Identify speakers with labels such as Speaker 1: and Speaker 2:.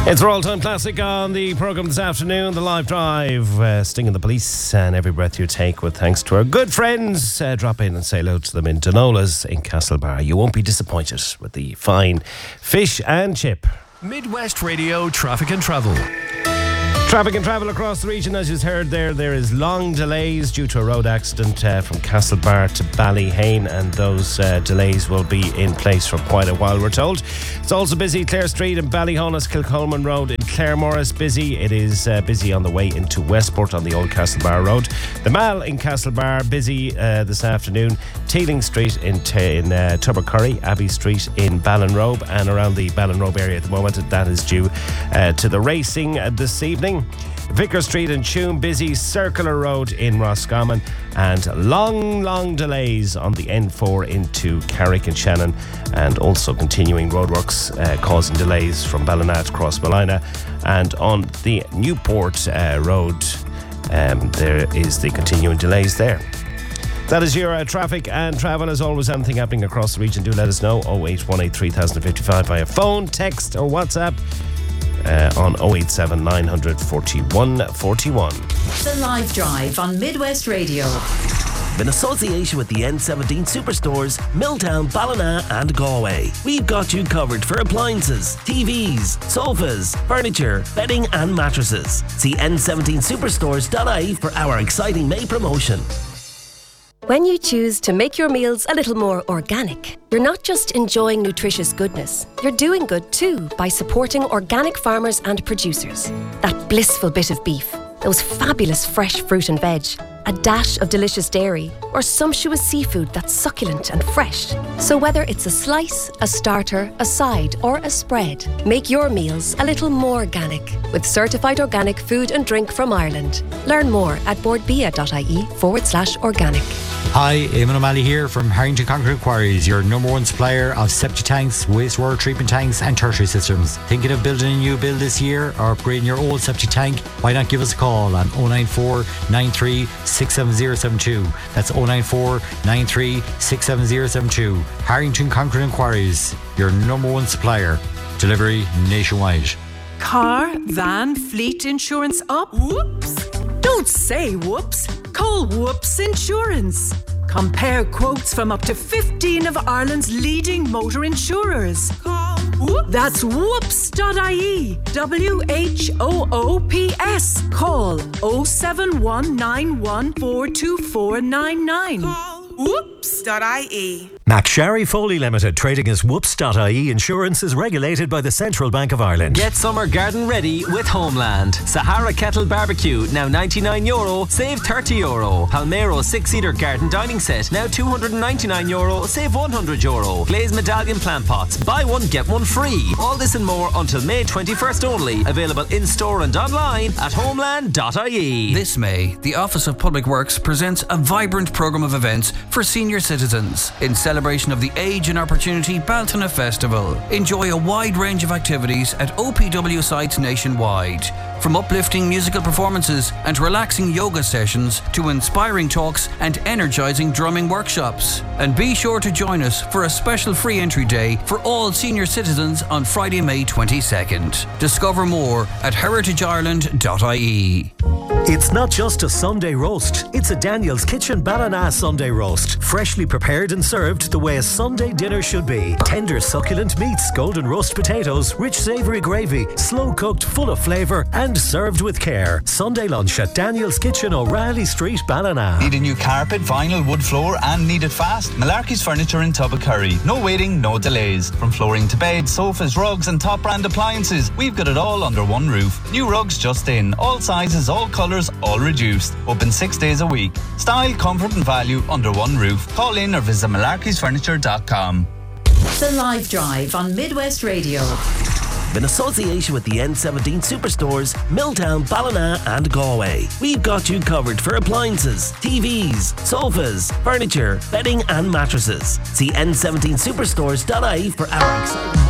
Speaker 1: It's our all-time classic on the programme this afternoon, The Live Drive, Sting and the Police, and Every Breath You Take, with thanks to our good friends. Drop in and say hello to them in Donola's in Castlebar. You won't be disappointed with the fine fish and chip.
Speaker 2: Midwest Radio Traffic and Travel.
Speaker 1: Traffic and travel across the region, as you've heard there is long delays due to a road accident from Castlebar to Ballyhane, and those delays will be in place for quite a while, we're told. It's also busy Clare Street and Ballyhonus, Kilcolman Road in Claremorris busy. It is busy on the way into Westport on the old Castlebar Road. The Mall in Castlebar busy this afternoon. Teeling Street in Tubbercurry, Abbey Street in Ballinrobe, and around the Ballinrobe area at the moment, that is due to the racing this evening. Vicar Street in Tuam busy, Circular Road in Roscommon, and long delays on the N4 into Carrick and Shannon, and also continuing roadworks causing delays from Ballina to Crossmolina, and on the Newport Road there is the continuing delays there. That is your traffic and travel. As always, anything happening across the region, do let us know. 0818 3055 via phone, text or WhatsApp. On 087 900 41 41.
Speaker 3: The Live Drive on Midwest Radio.
Speaker 4: In association with the N17 Superstores, Milltown, Ballina and Galway. We've got you covered for appliances, TVs, sofas, furniture, bedding and mattresses. See n17superstores.ie for our exciting May promotion.
Speaker 5: When you choose to make your meals a little more organic, you're not just enjoying nutritious goodness, you're doing good too by supporting organic farmers and producers. That blissful bit of beef, those fabulous fresh fruit and veg, a dash of delicious dairy, or sumptuous seafood that's succulent and fresh. So whether it's a slice, a starter, a side, or a spread, make your meals a little more organic with certified organic food and drink from Ireland. Learn more at boardbia.ie/organic.
Speaker 6: Hi, Eamon O'Malley here from Harrington Concrete Quarries, your number one supplier of septic tanks, wastewater treatment tanks and tertiary systems. Thinking of building a new build this year or upgrading your old septic tank? Why not give us a call on 094 93 67072. That's 094 93 67072. Harrington Concrete Quarries, your number one supplier. Delivery nationwide.
Speaker 7: Car, van, fleet insurance up? Whoops! Don't say whoops. Call Whoops Insurance. Compare quotes from up to 15 of Ireland's leading motor insurers. Call Whoops. That's whoops.ie. WHOOPS. Call 07191424499. Call whoops.ie.
Speaker 8: McSharry Foley Limited, trading as Whoops.ie Insurance, is regulated by the Central Bank of Ireland.
Speaker 9: Get summer garden ready with Homeland. Sahara Kettle Barbecue, now €99, save €30. Palmero 6-seater garden dining set, now €299, save €100. Glazed medallion plant pots, buy one get one free. All this and more until May 21st only. Available in-store and online at homeland.ie.
Speaker 10: This May, the Office of Public Works presents a vibrant programme of events for senior citizens in celebration of the Age and Opportunity Baltona Festival. Enjoy a wide range of activities at OPW sites nationwide. From uplifting musical performances and relaxing yoga sessions to inspiring talks and energising drumming workshops. And be sure to join us for a special free entry day for all senior citizens on Friday, May 22nd. Discover more at heritageireland.ie.
Speaker 8: It's not just a Sunday roast, it's a Daniel's Kitchen Ballina Sunday roast. Freshly prepared and served the way a Sunday dinner should be. Tender succulent meats, golden roast potatoes, rich savoury gravy, slow cooked, full of flavour and served with care. Sunday lunch at Daniel's Kitchen, O'Reilly Street, Ballina.
Speaker 11: Need a new carpet, vinyl, wood floor and need it fast? Malarkey's Furniture in Tubbercurry. No waiting, no delays. From flooring to beds, sofas, rugs and top brand appliances, we've got it all under one roof. New rugs just in, all sizes, all colours, all reduced. Open 6 days a week. Style, comfort and value under one roof. Call in or visit malarkeysfurniture.com.
Speaker 3: The Live Drive on Midwest Radio.
Speaker 4: In association with the N17 Superstores, Milltown, Ballina and Galway. We've got you covered for appliances, TVs, sofas, furniture, bedding and mattresses. See n17superstores.ie for our exciting